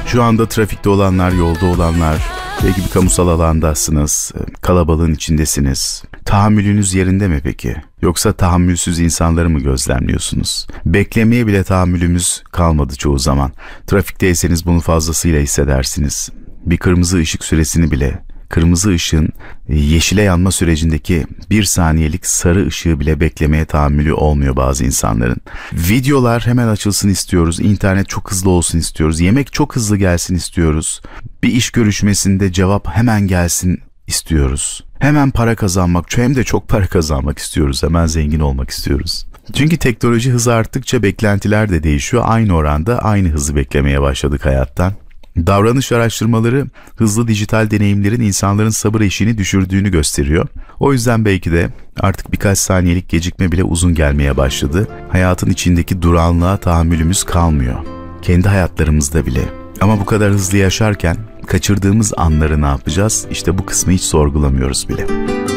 Şu anda trafikte olanlar, yolda olanlar, belki bir kamusal alandasınız, kalabalığın içindesiniz. Tahammülünüz yerinde mi peki? Yoksa tahammülsüz insanları mı gözlemliyorsunuz? Beklemeye bile tahammülümüz kalmadı çoğu zaman. Trafikteyseniz bunu fazlasıyla hissedersiniz. Bir kırmızı ışık süresini bile, kırmızı ışığın yeşile yanma sürecindeki 1 saniyelik sarı ışığı bile beklemeye tahammülü olmuyor bazı insanların. Videolar hemen açılsın istiyoruz, internet çok hızlı olsun istiyoruz, yemek çok hızlı gelsin istiyoruz. Bir iş görüşmesinde cevap hemen gelsin istiyoruz. Hemen para kazanmak, hem de çok para kazanmak istiyoruz, hemen zengin olmak istiyoruz. Çünkü teknoloji hızı arttıkça beklentiler de değişiyor. Aynı oranda aynı hızı beklemeye başladık hayattan. Davranış araştırmaları hızlı dijital deneyimlerin insanların sabır eşiğini düşürdüğünü gösteriyor. O yüzden belki de artık birkaç saniyelik gecikme bile uzun gelmeye başladı. Hayatın içindeki duranlığa tahammülümüz kalmıyor. Kendi hayatlarımızda bile. Ama bu kadar hızlı yaşarken kaçırdığımız anları ne yapacağız? İşte bu kısmı hiç sorgulamıyoruz bile.